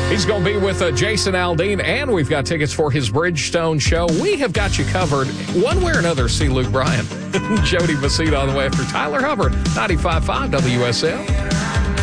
He's going to be with Jason Aldean, and we've got tickets for his Bridgestone show. We have got you covered one way or another. See Luke Bryan, Jody Basita on the way after Tyler Hubbard, 95.5 WSL.